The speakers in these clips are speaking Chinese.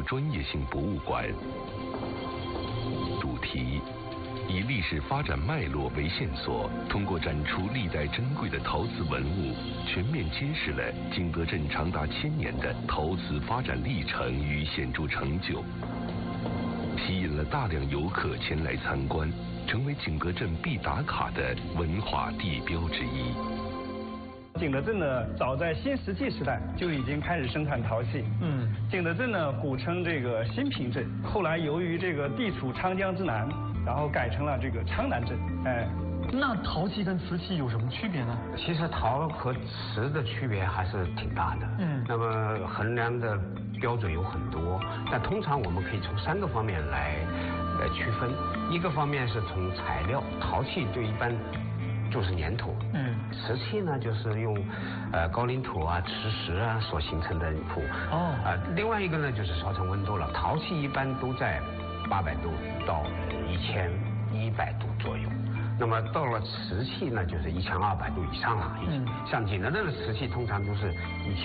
专业性博物馆。主题以历史发展脉络为线索，通过展出历代珍贵的陶瓷文物，全面揭示了景德镇长达1000年的陶瓷发展历程与显著成就，吸引了大量游客前来参观，成为景德镇必打卡的文化地标之一。 景德镇呢，早在新石器时代就已经开始生产陶器。景德镇呢，古称这个新平镇，后来由于这个地处昌江之南，然后改成了这个昌南镇。 那陶器跟瓷器有什么区别呢？ 其实陶和瓷的区别还是挺大的。那么衡量的标准有很多，但通常我们可以从3个方面来区分。一个方面是从材料，陶器就一般就是粘土。瓷器呢就是用高岭土啊、磁石啊所形成的土。另外一个呢就是烧成温度了。陶器一般都在800度到1100度左右。那么到了瓷器呢，就是1200度以上了。像景德镇的瓷器通常都是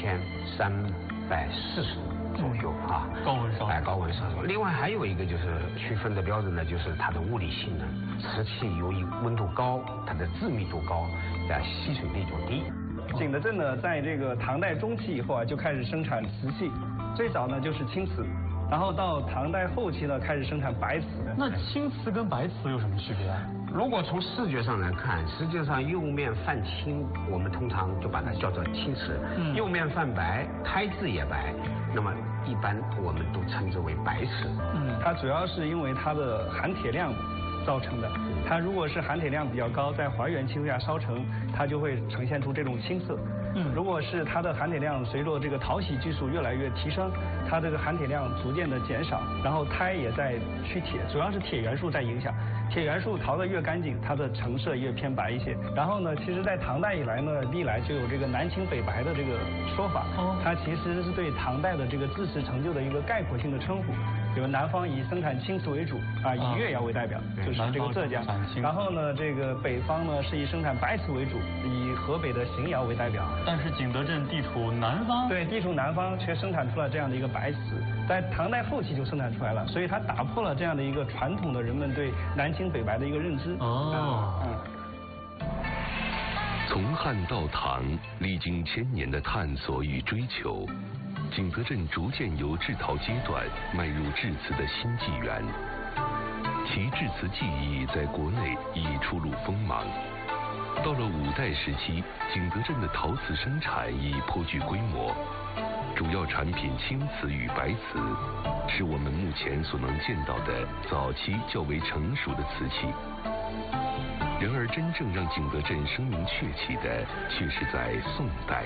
1340度左右啊， 高温烧。 高温烧。另外还有一个就是区分的标准呢，就是它的物理性能。瓷器由于温度高，它的致密度高，吸水力就低。 景德镇呢，在这个唐代中期以后啊，就开始生产瓷器，最早呢就是青瓷。然后到唐代后期呢，开始生产白瓷。 那青瓷跟白瓷有什么区别啊？ 如果从视觉上来看，实际上釉面泛青，我们通常就把它叫做青瓷；釉面泛白，胎质也白，那么一般我们都称之为白瓷。 它主要是因为它的含铁量造成的。它如果是含铁量比较高，在还原情况下烧成，它就会呈现出这种青色。如果是它的含铁量随着这个陶洗技术越来越提升，它这个含铁量逐渐的减少，然后胎也在去铁，主要是铁元素在影响。铁元素陶得越干净，它的成色越偏白一些。然后呢，其实在唐代以来呢，历来就有这个南青北白的这个说法。它其实是对唐代的这个知识成就的一个概括性的称呼。比如南方以生产青瓷为主以越窑为代表，就是这个浙江。然后呢，这个北方呢是以生产白瓷为主，以河北的邢窑为代表。 但是景德镇地处南方， 对，地处南方却生产出了这样的一个白瓷，在唐代后期就生产出来了，所以它打破了这样的一个传统的人们对南青北白的一个认知。 从汉到唐，历经1000年的探索与追求，景德镇逐渐由制陶阶段迈入制瓷的新纪元，其制瓷技艺在国内已初露锋芒。到了5代时期，景德镇的陶瓷生产已颇具规模，主要产品青瓷与白瓷是我们目前所能见到的早期较为成熟的瓷器。然而真正让景德镇声名鹊起的却是在宋代。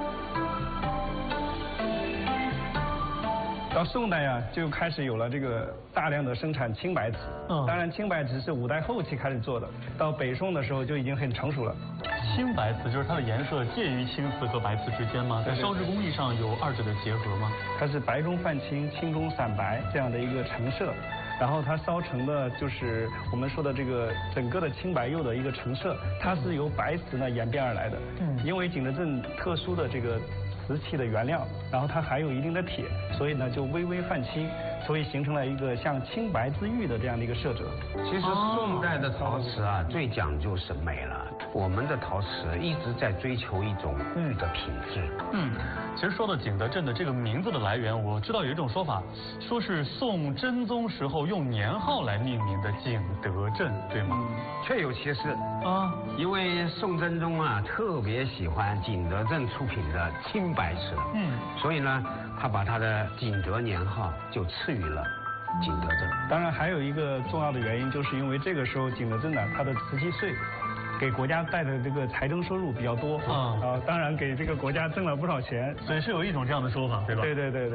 到宋代啊，就开始有了这个大量的生产青白瓷。当然青白瓷是5代后期开始做的，到北宋的时候就已经很成熟了。 青白瓷就是它的颜色介于青瓷和白瓷之间吗？在烧制工艺上有2者的结合吗？ 它是白中泛青，青中散白这样的一个成色。然后它烧成的就是我们说的这个整个的青白釉的一个成色，它是由白瓷呢演变而来的。因为景德镇特殊的这个瓷器的原料，然后它含有一定的铁，所以呢就微微泛青，所以形成了一个像青白之玉的这样的一个色泽。 其实宋代的陶瓷啊，最讲究审美了。我们的陶瓷一直在追求一种玉的品质。 其实说到景德镇的这个名字的来源，我知道有一种说法，说是宋真宗时候用年号来命名的景德镇，对吗？ 确有其事啊，因为宋真宗啊特别喜欢景德镇出品的青白瓷，所以呢，他把他的景德年号就赐予了景德镇。 当然还有一个重要的原因，就是因为这个时候景德镇呢，它的瓷器税给国家带的这个财政收入比较多当然给这个国家挣了不少钱， 所以是有一种这样的说法，对吧？ 对。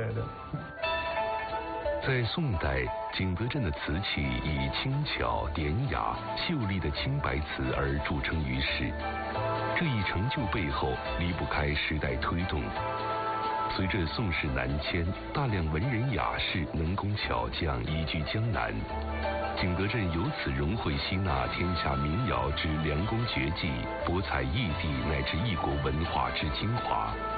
在宋代，景德镇的瓷器以轻巧、典雅、秀丽的青白瓷而著称于世。这一成就背后离不开时代推动。随着宋室南迁，大量文人雅士、能工巧匠移居江南，景德镇由此融汇吸纳天下名窑之良工绝技、博采异地乃至异国文化之精华。